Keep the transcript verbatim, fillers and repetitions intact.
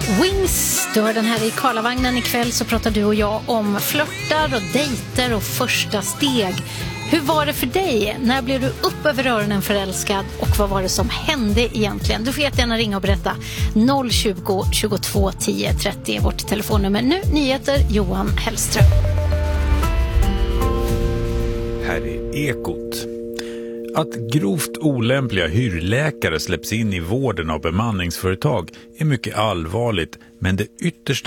Wings, du har den här i Karlavagnen ikväll, så pratar du och jag om flörtar och dejter och första steg. Hur var det för dig? När blev du upp över öronen förälskad och vad var det som hände egentligen? Du får jättegärna ringa och berätta. noll tjugo, tjugotvå, tio, trettio är vårt telefonnummer. Nu nyheter, Johan Hellström. Här är Ekot. Att grovt olämpliga hyrläkare släpps in i vården av bemanningsföretag är mycket allvarligt, men det yttersta